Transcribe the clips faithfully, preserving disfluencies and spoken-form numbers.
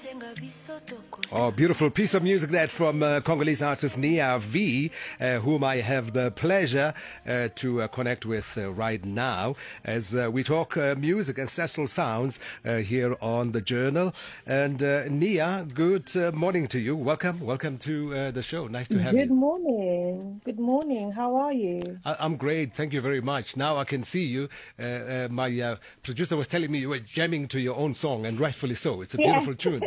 Oh, beautiful piece of music that from uh, Congolese artist Nia V, uh, whom I have the pleasure uh, to uh, connect with uh, right now as uh, we talk uh, music, ancestral sounds uh, here on The Journal. And uh, Nia, good uh, morning to you. Welcome. Welcome to uh, the show. Nice to have Good you. morning. Good morning. How are you? I- I'm great. Thank you very much. Now I can see you. Uh, uh, my uh, producer was telling me you were jamming to your own song, and rightfully so. It's a Yes. beautiful tune.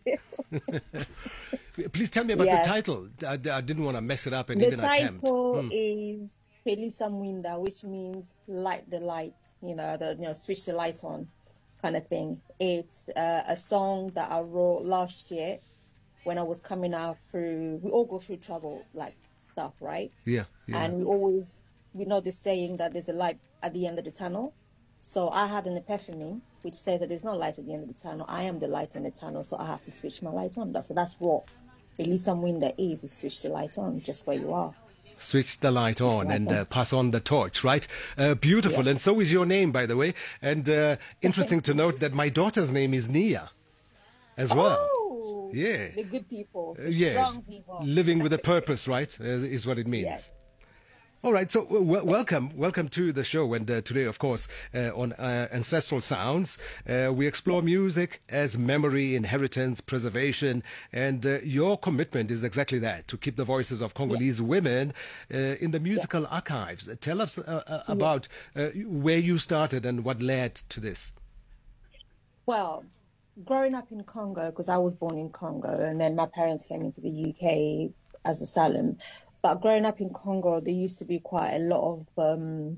Please tell me about Yes. the title. I, I didn't want to mess it up and The even attempt. title Hmm. is Pelisa Mwinda, which means light the light, you know, the, you know, switch the light on kind of thing. It's uh, a song that I wrote last year when I was coming out through, we all go through trouble like stuff, right? Yeah, yeah. And we always, we know this saying that there's a light at the end of the tunnel. So I had an epiphany, which said that there's no light at the end of the tunnel. I am the light in the tunnel, so I have to switch my light on. That's, so that's what Elisa Mwinda is, to switch the light on just where you are. Switch the light on light and on. uh, pass on the torch, right? Uh, beautiful. Yes. And so is your name, by the way. And uh, interesting to note that my daughter's name is Nia as well. Oh, Yeah. the good people, Uh, the yeah. strong people. Living with a purpose, right? Uh, is what it means. Yes. All right, so uh, w- welcome, welcome to the show. And uh, today, of course, uh, on uh, Ancestral Sounds, uh, we explore music as memory, inheritance, preservation, and uh, your commitment is exactly that, to keep the voices of Congolese women uh, in the musical archives. Tell us uh, uh, about uh, where you started and what led to this. Well, growing up in Congo, because I was born in Congo, and then my parents came into the U K as asylum. But growing up in Congo, there used to be quite a lot of um,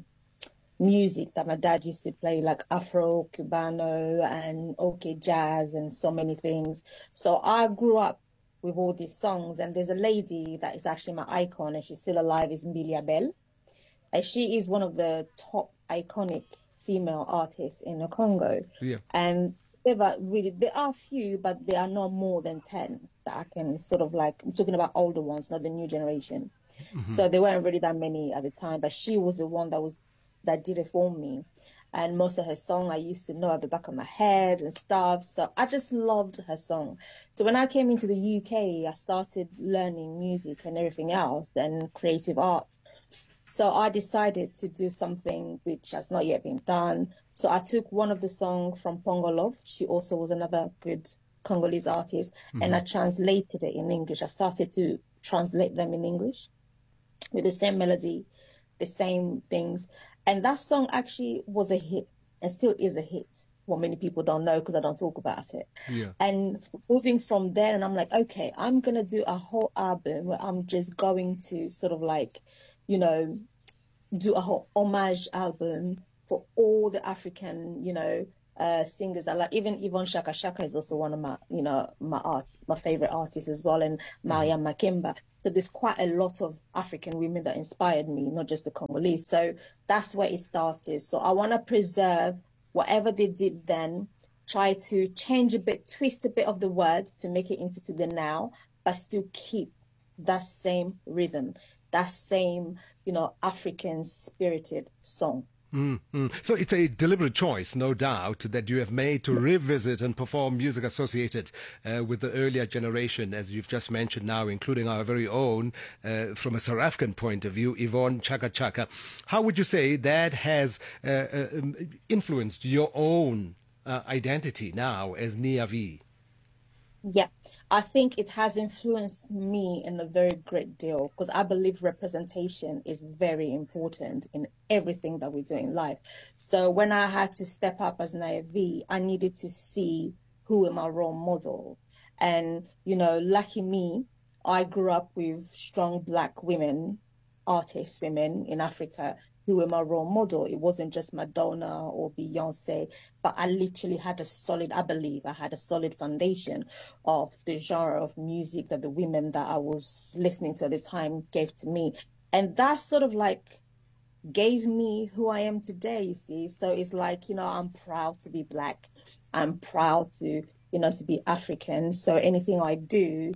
music that my dad used to play, like Afro, Cubano, and OK jazz, and so many things. So I grew up with all these songs, and there's a lady that is actually my icon, and she's still alive, is Mbilia Bell. And she is one of the top iconic female artists in the Congo. Yeah. And ever really, there are few, but there are not more than ten that I can sort of like, I'm talking about older ones, not the new generation. Mm-hmm. So there weren't really that many at the time, but she was the one that was, that did it for me. And most of her song I used to know at the back of my head and stuff. So I just loved her song. So when I came into the U K, I started learning music and everything else and creative art. So I decided to do something which has not yet been done. So I took one of the songs from Pongo Love. She also was another good Congolese artist. Mm-hmm. And I translated it in English. I started to translate them in English with the same melody, the same things. And that song actually was a hit and still is a hit. What many people don't know because I don't talk about it. Yeah. And moving from there, and I'm like, okay, I'm going to do a whole album where I'm just going to sort of like, you know, do a whole homage album for all the African, you know, uh, singers. I like, even Yvonne Shaka Shaka is also one of my, you know, my art, my favorite artists as well, and Mariam mm-hmm. Makemba. So there's quite a lot of African women that inspired me, not just the Congolese. So that's where it started. So I want to preserve whatever they did then, try to change a bit, twist a bit of the words to make it into the now, but still keep that same rhythm, that same, you know, African spirited song. Mm-hmm. So it's a deliberate choice, no doubt, that you have made to revisit and perform music associated uh, with the earlier generation, as you've just mentioned now, including our very own, uh, from a South African point of view, Yvonne Chaka Chaka. How would you say that has uh, uh, influenced your own uh, identity now as Nia V? Yeah, I think it has influenced me in a very great deal because I believe representation is very important in everything that we do in life. So when I had to step up as Nia V, I needed to see who am my role model. And, you know, lucky me, I grew up with strong Black women, artists, women in Africa who were my role model. It wasn't just Madonna or Beyonce, but I literally had a solid, I believe I had a solid foundation of the genre of music that the women that I was listening to at the time gave to me. And that sort of like gave me who I am today, you see. So it's like, you know, I'm proud to be Black. I'm proud to, you know, to be African. So anything I do,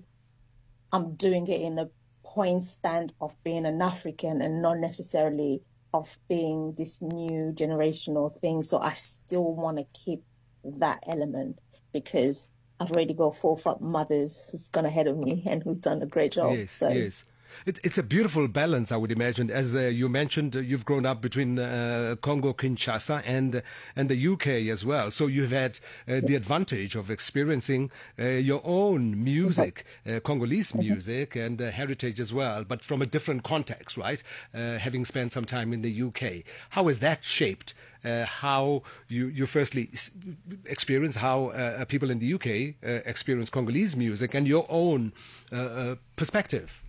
I'm doing it in a point stand of being an African and not necessarily of being this new generational thing. So I still want to keep that element because I've already got four or five mothers who's gone ahead of me and who've done a great job. Yes, So yes. It's it's a beautiful balance, I would imagine. As uh, you mentioned, uh, you've grown up between uh, Congo, Kinshasa, and and the U K as well. So you've had uh, the advantage of experiencing uh, your own music, uh, Congolese music, and uh, heritage as well, but from a different context, right? Uh, having spent some time in the U K, how has that shaped uh, how you you firstly s- experience how uh, people in the U K uh, experience Congolese music and your own uh, uh, perspective?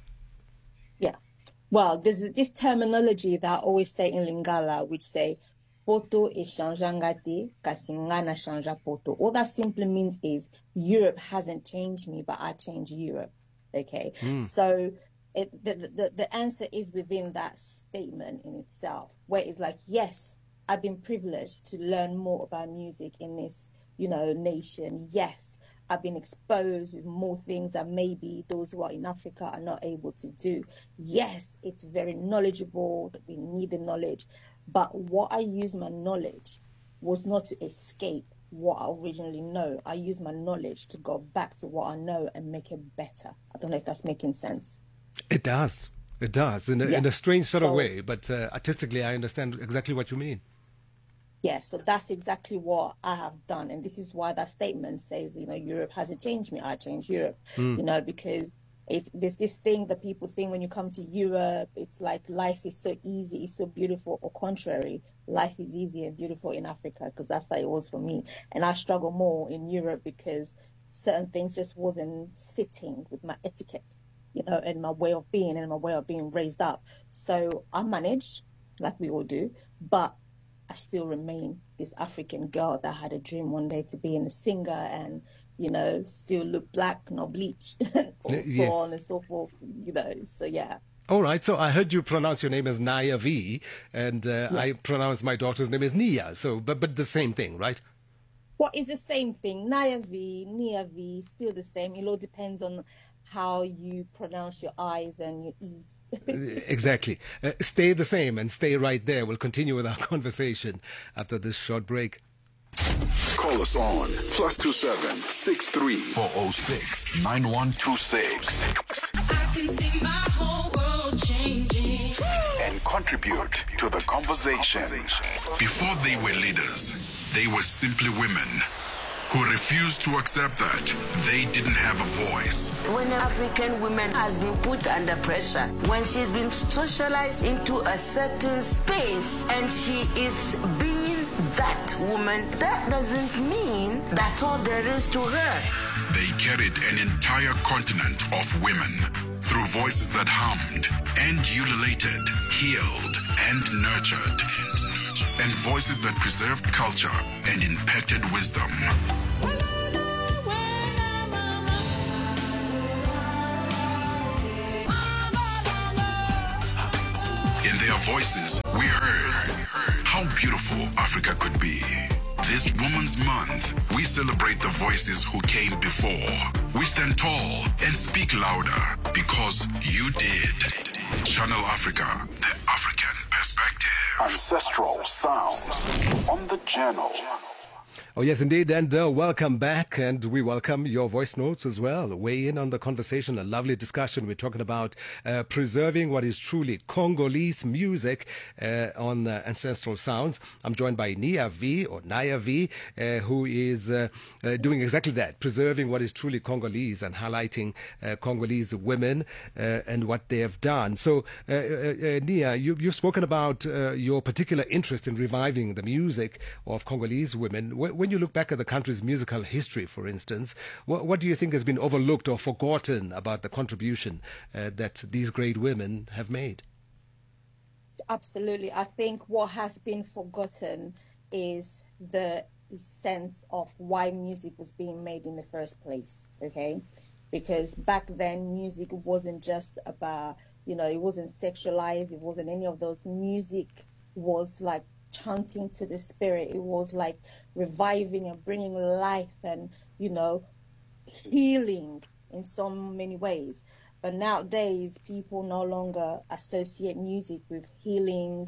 yeah. Well, there's this terminology that I always say in Lingala, which say, Poto e chanjangati, kasingana chanja poto. All that simply means is Europe hasn't changed me, but I changed Europe. Okay. Mm. So it, the, the, the answer is within that statement in itself, where it's like, yes, I've been privileged to learn more about music in this, you know, nation. Yes, I've been exposed with more things that maybe those who are in Africa are not able to do. Yes, it's very knowledgeable, that we need the knowledge. But what I use my knowledge was not to escape what I originally know. I use my knowledge to go back to what I know and make it better. I don't know if that's making sense. It does. It does, in a, Yeah. in a strange sort of So, way. But uh, artistically, I understand exactly what you mean. yeah, so that's exactly what I have done. And this is why that statement says, you know, Europe hasn't changed me, I changed Europe, Mm. you know, because it's there's this thing that people think when you come to Europe, it's like life is so easy, it's so beautiful, or contrary, life is easy and beautiful in Africa, because that's how it was for me. And I struggle more in Europe because certain things just wasn't sitting with my etiquette, you know, and my way of being and my way of being raised up. So I managed, like we all do, but I still remain this African girl that had a dream one day to be a singer and, you know, still look black, not bleached, or Y- so yes. on and so forth, you know. So, yeah. All right. So I heard you pronounce your name as Naya V, and uh, Yeah. I pronounce my daughter's name as Nia. So, but but the same thing, right? What is the same thing? Naya V, Nia V, still the same. It all depends on how you pronounce your I's and your E's. Exactly. Uh, stay the same and stay right there. We'll continue with our conversation after this short break. Call us on plus two seven six three four zero six nine one two six I can see my whole world changing. and contribute to the conversation. Before they were leaders, they were simply women who refused to accept that they didn't have a voice. When an African woman has been put under pressure, when she's been socialized into a certain space and she is being that woman, that doesn't mean that's all there is to her. They carried an entire continent of women through voices that hummed and ululated, healed and nurtured, and voices that preserved culture and impacted wisdom. In their voices, we heard how beautiful Africa could be. This Women's Month, we celebrate the voices who came before. We stand tall and speak louder because you did. Channel Africa, the African perspective. Ancestral sounds on the channel. Oh, yes, indeed. And uh, welcome back. And we welcome your voice notes as well. Weigh in on the conversation. A lovely discussion. We're talking about uh, preserving what is truly Congolese music uh, on uh, Ancestral Sounds. I'm joined by Nia V, or Naya V, uh, who is uh, uh, doing exactly that, preserving what is truly Congolese and highlighting uh, Congolese women uh, and what they have done. So, uh, uh, uh, Nia, you, you've spoken about uh, your particular interest in reviving the music of Congolese women. When you look back at the country's musical history, for instance, what, what do you think has been overlooked or forgotten about the contribution uh, that these great women have made? Absolutely. I think what has been forgotten is the sense of why music was being made in the first place, okay? Because back then, music wasn't just about, you know, it wasn't sexualized, it wasn't any of those. Music was like chanting to the spirit. It was like reviving and bringing life and, you know, healing in so many ways. But nowadays, people no longer associate music with healing,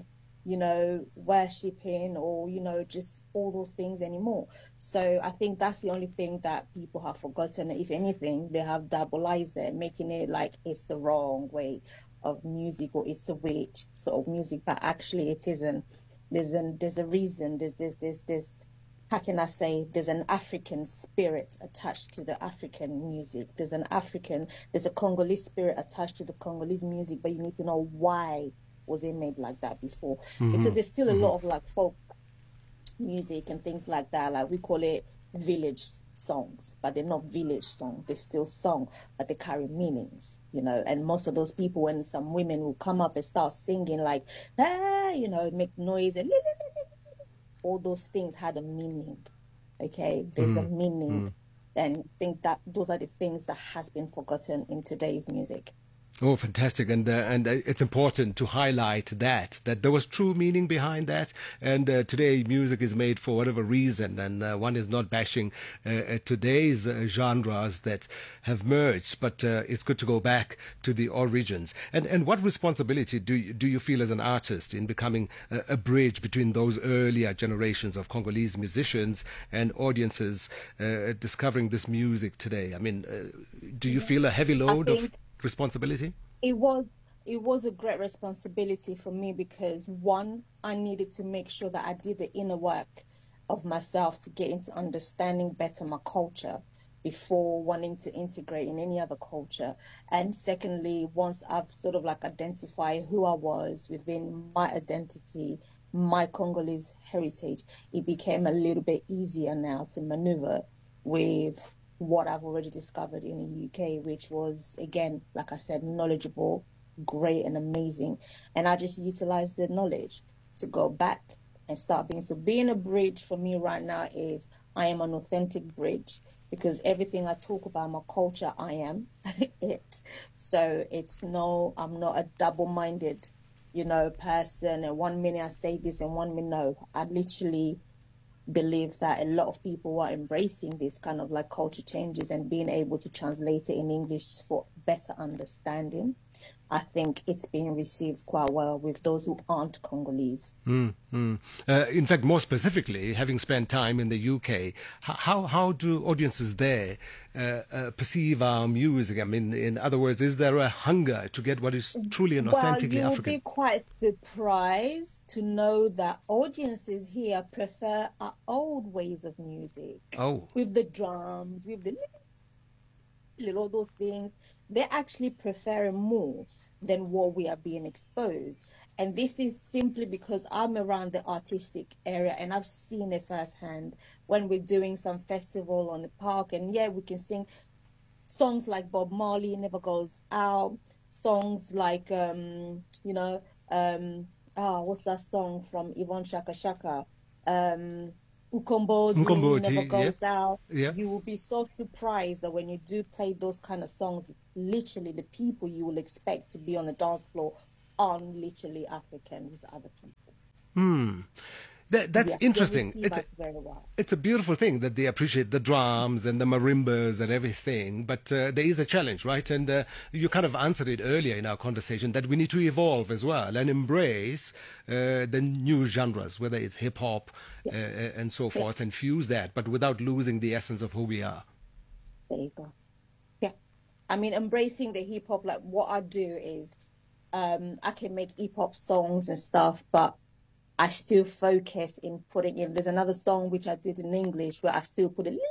you know, worshipping or, you know, just all those things anymore. So I think that's the only thing that people have forgotten. If anything, they have diabolized it, making it like it's the wrong way of music or it's a witch sort of music, but actually it isn't. There's an, there's a reason. There's there's there's there's how can I say? There's an African spirit attached to the African music. There's an African, there's a Congolese spirit attached to the Congolese music, but you need to know why was it made like that before. Mm-hmm. Because there's still a mm-hmm. lot of like folk music and things like that. Like we call it village songs, but they're not village songs. They're still song, but they carry meanings, you know. And most of those people, when some women will come up and start singing like, ah, you know, make noise and all those things had a meaning. Okay, there's mm. a meaning, mm. and I think that those are the things that has been forgotten in today's music. Oh, fantastic. And uh, and uh, it's important to highlight that, that there was true meaning behind that. And uh, today music is made for whatever reason. And uh, one is not bashing uh, today's uh, genres that have merged, but uh, it's good to go back to the origins. And and what responsibility do you, do you feel as an artist in becoming a, a bridge between those earlier generations of Congolese musicians and audiences uh, discovering this music today? I mean, uh, do you feel a heavy load of responsibility? It was it was a great responsibility for me because one, I needed to make sure that I did the inner work of myself to get into understanding better my culture before wanting to integrate in any other culture. And secondly, once I've sort of like identified who I was within my identity, my Congolese heritage, it became a little bit easier now to maneuver with what I've already discovered in the U K, which was, again, like I said, knowledgeable, great and amazing. And I just utilized the knowledge to go back and start being. So being a bridge for me right now is I am an authentic bridge because everything I talk about, my culture, I am it. So it's no, I'm not a double-minded, you know, person. And one minute I say this and one minute no. I literally believe that a lot of people are embracing this kind of like culture changes and being able to translate it in English for better understanding. I think it's being received quite well with those who aren't Congolese. Mm, mm. Uh, in fact, more specifically, having spent time in the U K, how how do audiences there uh, uh, perceive our music? I mean, in other words, is there a hunger to get what is truly and authentically well, you'll African? You'll be quite surprised to know that audiences here prefer our old ways of music. Oh. With the drums, with the little all those things. They actually prefer it more than what we are being exposed. And this is simply because I'm around the artistic area and I've seen it firsthand when we're doing some festival on the park. And yeah, we can sing songs like Bob Marley, Never Goes Out, songs like, um, you know, um, ah, what's that song from Yvonne Shaka Shaka? Um, Ukombodi, Ukombodi, Never Goes yeah. Out. Yeah. You will be so surprised that when you do play those kind of songs, literally the people you will expect to be on the dance floor aren't literally Africans, other people. Hmm. That, that's yeah, interesting. It's a, very well. it's a beautiful thing that they appreciate the drums and the marimbas and everything, but uh, there is a challenge, right? And uh, you kind of answered it earlier in our conversation that we need to evolve as well and embrace uh, the new genres, whether it's hip-hop yeah. uh, and so forth, yeah. and fuse that, but without losing the essence of who we are. There you go. Yeah. I mean, embracing the hip-hop, like what I do is um, I can make hip-hop songs and stuff, but I still focus in putting in. There's another song which I did in English where I still put a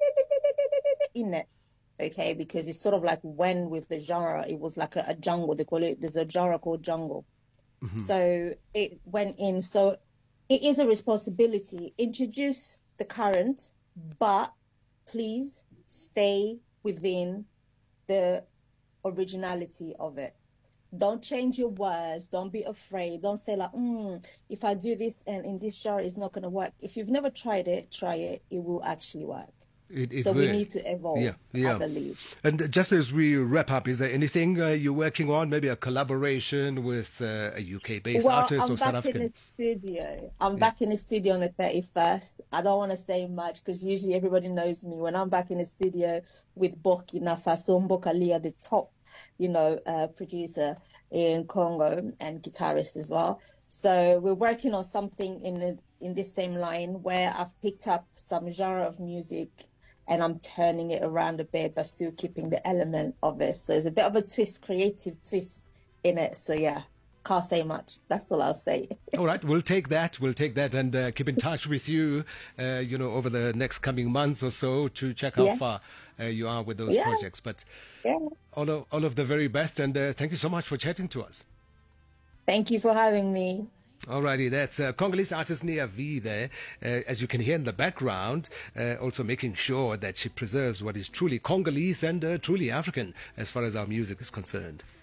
in it, okay, because it's sort of like when with the genre, it was like a, a jungle. They call it. There's a genre called jungle. Mm-hmm. So it went in. So it is a responsibility. Introduce the current, but please stay within the originality of it. Don't change your words. Don't be afraid. Don't say like, mm, if I do this and in this genre, it's not going to work. If you've never tried it, try it. It will actually work. It, it so will. we need to evolve, yeah, yeah. I believe. And just as we wrap up, is there anything uh, you're working on? Maybe a collaboration with uh, a U K-based well, artist I'm or South back African? in the studio. I'm Yeah. back in the studio on the thirty-first. I don't want to say much because usually everybody knows me. When I'm back in the studio with Burkina Faso, Mbokalia, the top, you know, uh, producer in Congo and guitarist as well. So we're working on something in the, in this same line where I've picked up some genre of music and I'm turning it around a bit, but still keeping the element of it. So there's a bit of a twist, creative twist in it. So yeah, can't say much. That's all I'll say. All right, we'll take that. We'll take that and uh, keep in touch with you, uh, you know, over the next coming months or so to check how Yeah. far uh, you are with those Yeah. projects. But Yeah. all of, all of the very best, and uh, thank you so much for chatting to us. Thank you for having me. Alrighty, that's uh, Congolese artist Nia V there, uh, as you can hear in the background, uh, also making sure that she preserves what is truly Congolese and uh, truly African as far as our music is concerned.